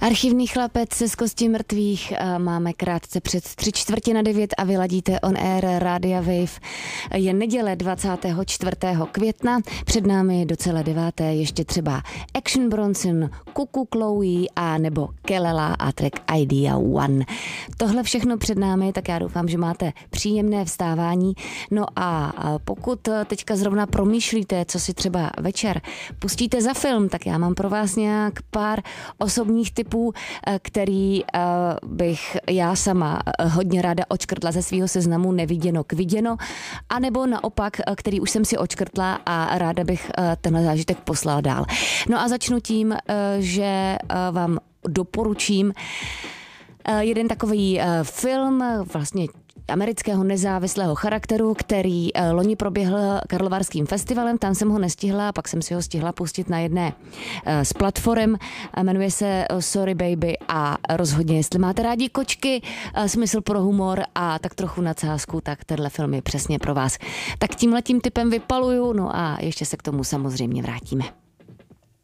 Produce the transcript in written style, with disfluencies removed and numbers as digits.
Archivní chlapec se z kosti mrtvých máme krátce před 8:45 a vy ladíte On Air Rádia Wave. Je neděle 24. května, před námi do celé 9. ještě třeba Action Bronson, Kuku Chloe a nebo Kelela a track Idea One. Tohle všechno před námi, tak já doufám, že máte příjemné vstávání. No a pokud teďka zrovna promýšlíte, co si třeba večer pustíte za film, tak já mám pro vás nějak pár osobních typů, který bych já sama hodně ráda odškrtla ze svého seznamu neviděno k viděno, anebo naopak, který už jsem si odškrtla a ráda bych tenhle zážitek poslala dál. No a začnu tím, že vám doporučím jeden takový film, vlastně amerického nezávislého charakteru, který loni proběhl Karlovarským festivalem, tam jsem ho nestihla, pak jsem si ho stihla pustit na jedné z platform, jmenuje se Sorry Baby a rozhodně, jestli máte rádi kočky, smysl pro humor a tak trochu nadsázku, tak tenhle film je přesně pro vás. Tak tímhletím typem vypaluju, no a ještě se k tomu samozřejmě vrátíme.